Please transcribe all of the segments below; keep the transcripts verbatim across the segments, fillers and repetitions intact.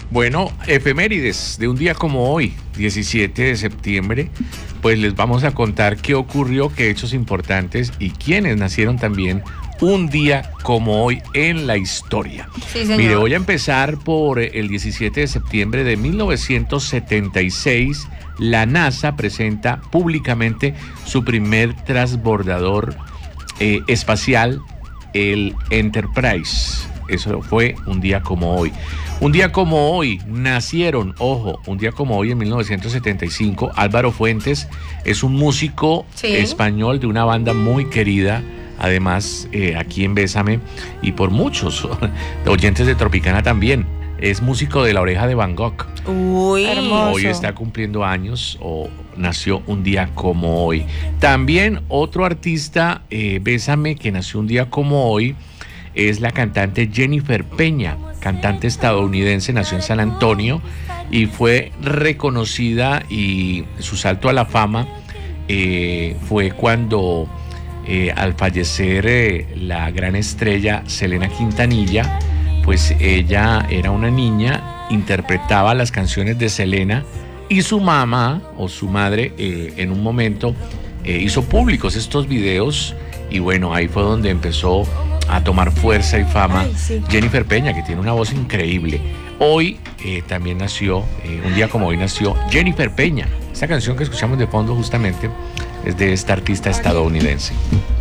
Bueno, efemérides de un día como hoy, diecisiete de septiembre, pues les vamos a contar qué ocurrió, qué hechos importantes y quiénes nacieron también un día como hoy en la historia. Sí, señor. Mire, voy a empezar por el diecisiete de septiembre de mil novecientos setenta y seis. La NASA presenta públicamente su primer transbordador eh, espacial, el Enterprise. Eso fue un día como hoy. Un día como hoy nacieron, ojo, un día como hoy en mil novecientos setenta y cinco, Álvaro Fuentes es un músico Sí. español de una banda muy querida, además eh, aquí en Bésame y por muchos oyentes de Tropicana también. Es músico de La Oreja de Van Gogh. Uy, Hermoso. Hoy está cumpliendo años o nació un día como hoy. También otro artista, eh, Bésame, que nació un día como hoy, es la cantante Jennifer Peña, cantante estadounidense, nació en San Antonio y fue reconocida, y su salto a la fama eh, fue cuando eh, al fallecer eh, la gran estrella Selena Quintanilla, pues ella era una niña, interpretaba las canciones de Selena y su mamá o su madre eh, en un momento eh, hizo públicos estos videos y bueno, ahí fue donde empezó a tomar fuerza y fama. Ay, sí. Jennifer Peña, que tiene una voz increíble. Hoy eh, también nació, eh, un día como hoy nació Jennifer Peña. Esta canción que escuchamos de fondo justamente es de esta artista estadounidense.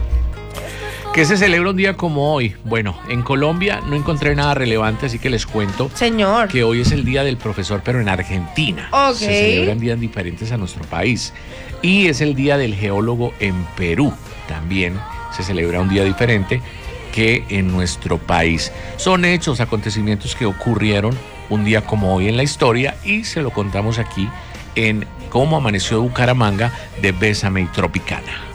¿Qué se celebra un día como hoy? Bueno, en Colombia no encontré nada relevante, así que les cuento señor. que hoy es el Día del Profesor, pero en Argentina. Ok. Se celebran días diferentes a nuestro país. Y es el Día del Geólogo en Perú. También se celebra un día diferente que en nuestro país. Son hechos, acontecimientos que ocurrieron un día como hoy en la historia y se lo contamos aquí en Cómo Amaneció Bucaramanga de Bésame y Tropicana.